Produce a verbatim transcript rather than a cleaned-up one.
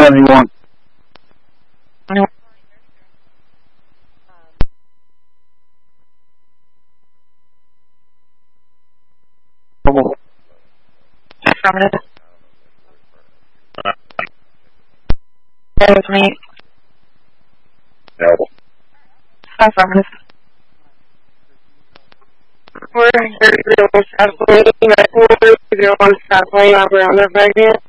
seventy-one. No. Affirmative. Bear with me. No. Affirmative. We're here to do a satellite, we're zero one satellite, operator on the back end.